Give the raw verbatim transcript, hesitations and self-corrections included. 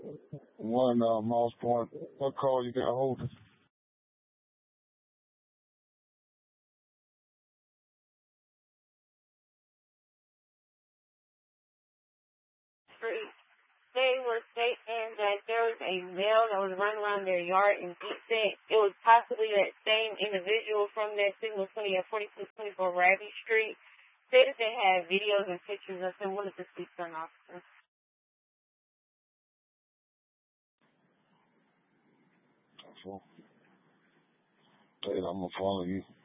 One uh, Moss Point. What call you got hold of? Street. They were stating that there was a male that was running around their yard and he said it was possibly that same individual from that Signal twenty at forty-six twenty-four Raby Street. Said that they had videos and pictures of him. Wanted to speak to an officer. So, hey, I'm gonna follow you.